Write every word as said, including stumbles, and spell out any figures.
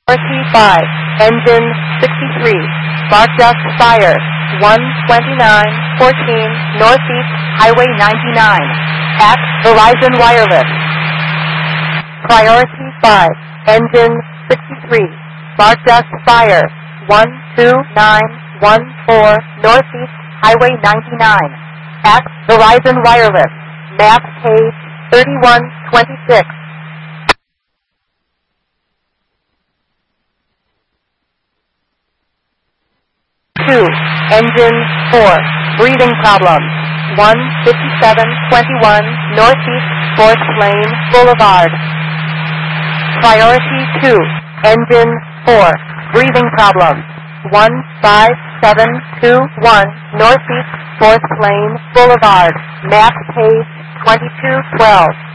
Priority five, engine sixty-three, spark duct fire, one twenty-nine fourteen Northeast Highway ninety-nine, at Verizon Wireless. Priority five, engine sixty-three, spark duct fire, one two nine one four Northeast Highway ninety-nine, at Verizon Wireless, map page thirty-one twenty-six. two, engine four, breathing problems, one fifty-seven twenty-one Northeast fourth Lane Boulevard. Priority two, engine four, breathing problems, one five seven two one Northeast fourth Lane Boulevard, map page twenty-two twelve.